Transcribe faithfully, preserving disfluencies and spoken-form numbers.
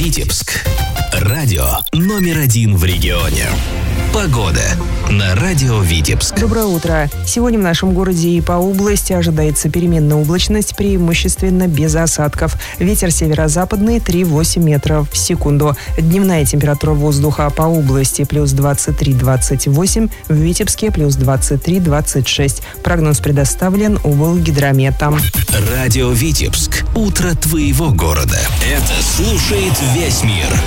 Витебск. Радио номер один в регионе. Погода на радио Витебск. Доброе утро. Сегодня в нашем городе и по области ожидается переменная облачность, преимущественно без осадков. Ветер северо-западный три-восемь метров в секунду. Дневная температура воздуха по области плюс двадцать три - двадцать восемь, в Витебске плюс двадцать три - двадцать шесть. Прогноз предоставлен Облгидромета. Радио Витебск. Утро твоего города. Это слушает весь мир.